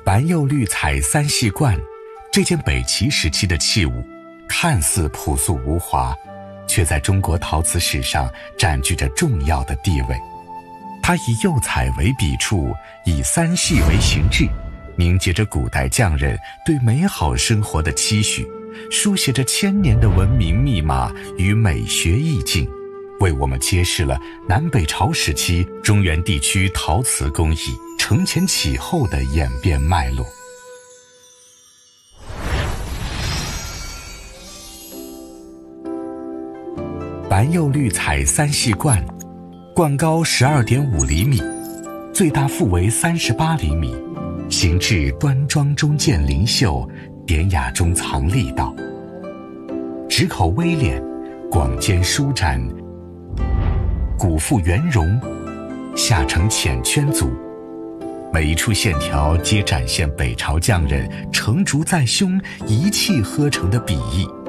白釉绿彩三系冠，这件北齐时期的器物，看似朴素无华，却在中国陶瓷史上占据着重要的地位。它以釉彩为笔触，以三系为形制，凝结着古代匠人对美好生活的期许，书写着千年的文明密码与美学意境，为我们揭示了南北朝时期中原地区陶瓷工艺承前启后的演变脉络。白釉绿彩三系冠，冠高12.5厘米，最大腹围38厘米，形制端庄中见灵秀，典雅中藏力道，直口微敛，广肩舒展，骨腹圆融，下呈浅圈足，每一处线条皆展现北朝匠人成竹在胸，一气呵成的笔意。